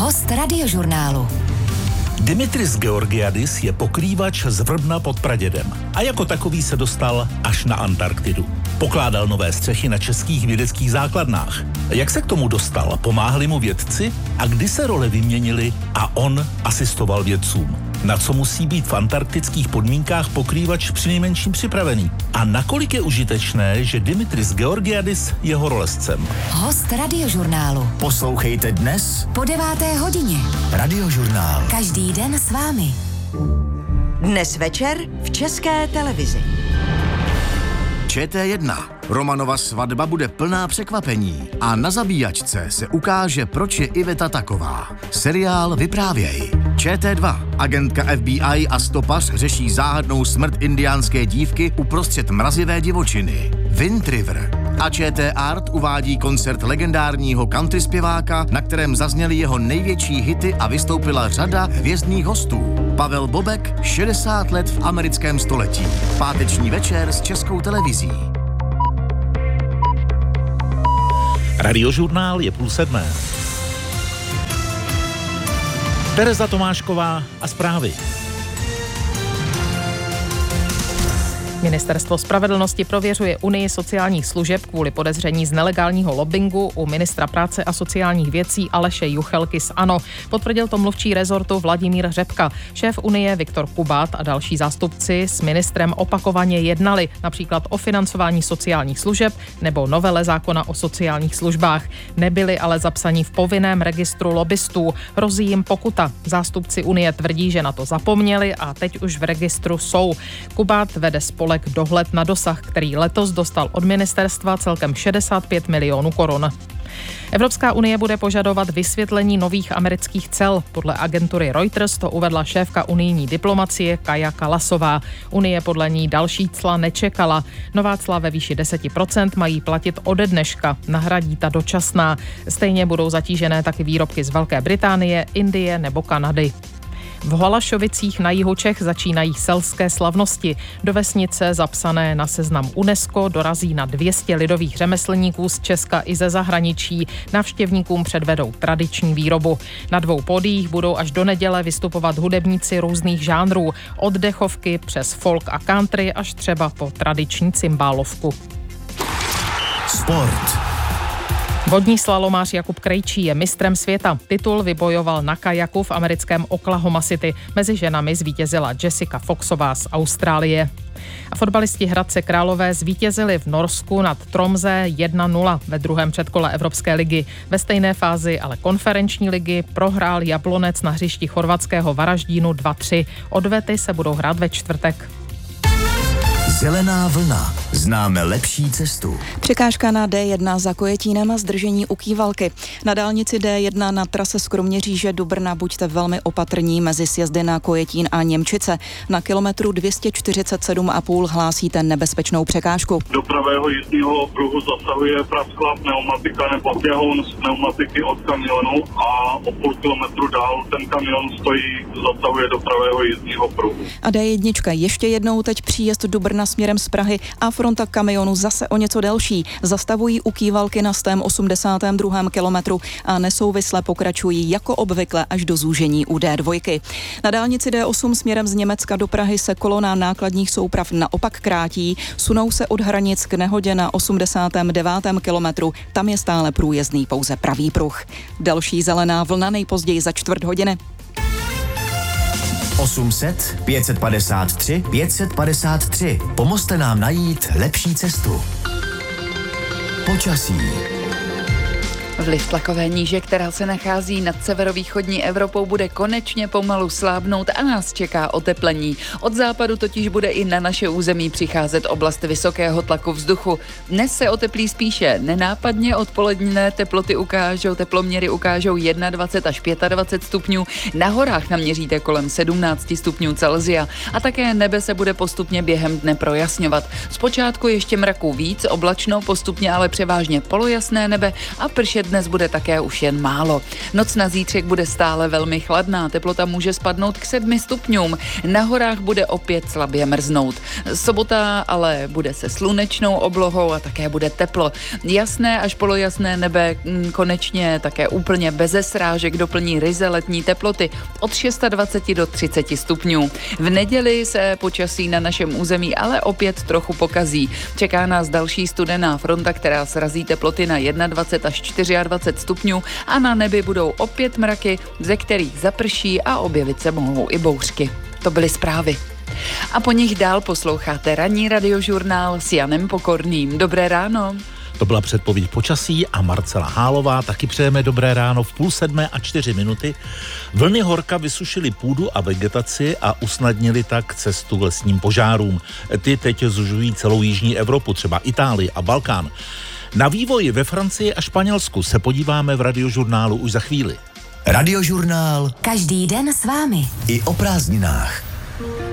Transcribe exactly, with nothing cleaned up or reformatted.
Host Radiožurnálu. Dimitris Georgiadis je pokrývač z Vrbna pod Pradědem a jako takový se dostal až na Antarktidu. Pokládal nové střechy na českých vědeckých základnách. Jak se k tomu dostal? Pomáhali mu vědci? A kdy se role vyměnily a on asistoval vědcům? Na co musí být v antarktických podmínkách pokrývač přinejmenším připravený? A nakolik je užitečné, že Dimitris Georgiadis je horolezcem? Host Radiožurnálu. Poslouchejte dnes Po deváté hodině. Radiožurnál. Každý den s vámi. Dnes večer v České televizi. Č T jedna. Romanova svatba bude plná překvapení a na zabíjačce se ukáže, proč je Iveta taková. Seriál Vyprávěj. Č T dva. Agentka F B I a stopař řeší záhadnou smrt indiánské dívky uprostřed mrazivé divočiny. Wind River. A Č T Art uvádí koncert legendárního country zpěváka, na kterém zazněly jeho největší hity a vystoupila řada hvězdných hostů. Pavel Bobek, šedesát let v americkém století. Páteční večer s Českou televizí. Radiožurnál je půl sedmé. Tereza Tomášková a zprávy. Ministerstvo spravedlnosti prověřuje Unii sociálních služeb kvůli podezření z nelegálního lobbingu u ministra práce a sociálních věcí Aleše Juchelky z ANO. Potvrdil to mluvčí rezortu Vladimír Řepka. Šéf Unie Viktor Kubát a další zástupci s ministrem opakovaně jednali, například o financování sociálních služeb nebo novele zákona o sociálních službách. Nebyli ale zapsaní v povinném registru lobbystů. Hrozí jim pokuta. Zástupci Unie tvrdí, že na to zapomněli a teď už v registru jsou. Kubát vede spolek Dohled na dosah, který letos dostal od ministerstva celkem šedesát pět milionů korun. Evropská unie bude požadovat vysvětlení nových amerických cel. Podle agentury Reuters to uvedla šéfka unijní diplomacie Kaja Kallasová. Unie podle ní další cla nečekala. Nová cla ve výši deset procent mají platit ode dneška. Nahradí ta dočasná. Stejně budou zatížené taky výrobky z Velké Británie, Indie nebo Kanady. V Holašovicích na jihu Čech začínají selské slavnosti. Do vesnice zapsané na seznam UNESCO dorazí na dvě stě lidových řemeslníků z Česka i ze zahraničí. Návštěvníkům předvedou tradiční výrobu. Na dvou pódiích budou až do neděle vystupovat hudebníci různých žánrů. Od dechovky přes folk a country až třeba po tradiční cymbálovku. Sport. Vodní slalomář Jakub Krejčí je mistrem světa. Titul vybojoval na kajaku v americkém Oklahoma City. Mezi ženami zvítězila Jessica Foxová z Austrálie. A fotbalisti Hradce Králové zvítězili v Norsku nad Tromsø jedna nula ve druhém předkole Evropské ligy. Ve stejné fázi ale konferenční ligy prohrál Jablonec na hřišti chorvatského Varaždínu dva tři. Odvety se budou hrát ve čtvrtek. Zelená vlna. Známe lepší cestu. Překážka na D jedna za Kojetínem a zdržení u Kývalky. Na dálnici D jedna na trase z Kroměříže do Brna buďte velmi opatrní mezi sjezdy na Kojetín a Němčice. Na kilometru dvě stě čtyřicet sedm a půl hlásíte nebezpečnou překážku. Do pravého jízdního pruhu zasahuje prasklá pneumatika nebo běhoun z pneumatiky od kamionu a o půl kilometru dál ten kamion stojí, zasahuje do pravého jízdního pruhu. A D jedna ještě jednou teď příjezd do Brna směrem z Prahy a fronta kamionu zase o něco delší. Zastavují u Kývalky na sto osmdesátém druhém kilometru a nesouvisle pokračují jako obvykle až do zúžení u D dva. Na dálnici D osm směrem z Německa do Prahy se kolona nákladních souprav naopak krátí, sunou se od hranic k nehodě na osmdesátém devátém kilometru, tam je stále průjezdný pouze pravý pruh. Další zelená vlna nejpozději za čtvrt hodiny. osm set, pět set padesát tři, pět set padesát tři. Pomozte nám najít lepší cestu. Počasí. Vliv tlakové níže, která se nachází nad severovýchodní Evropou, bude konečně pomalu slábnout a nás čeká oteplení. Od západu totiž bude i na naše území přicházet oblast vysokého tlaku vzduchu. Dnes se oteplí spíše nenápadně, odpoledne teploty ukážou, teploměry ukážou dvacet jedna až dvacet pět stupňů, na horách naměříte kolem sedmnáct stupňů Celsia a také nebe se bude postupně během dne projasňovat. Zpočátku ještě mraků víc, oblačno, postupně ale převážně polojasné nebe a pršet dnes bude také už jen málo. Noc na zítřek bude stále velmi chladná, teplota může spadnout k sedmi stupňům. Na horách bude opět slabě mrznout. Sobota ale bude se slunečnou oblohou a také bude teplo. Jasné až polojasné nebe konečně také úplně beze srážek doplní ryze letní teploty od dvacet šest do třiceti stupňů. V neděli se počasí na našem území ale opět trochu pokazí. Čeká nás další studená fronta, která srazí teploty na dvacet jedna až dvacet čtyři stupňů a na nebi budou opět mraky, ze kterých zaprší a objevit se mohou i bouřky. To byly zprávy. A po nich dál posloucháte ranní radiožurnál s Janem Pokorným. Dobré ráno. To byla předpověď počasí a Marcela Hálová. Taky přejeme dobré ráno v půl sedmé a čtyři minuty. Vlny horka vysušily půdu a vegetaci a usnadnili tak cestu lesním požárům. Ty teď zužují celou jižní Evropu, třeba Itálii a Balkán. Na vývoj ve Francii a Španělsku se podíváme v radiožurnálu už za chvíli. Radiožurnál Každý den s vámi. i o prázdninách.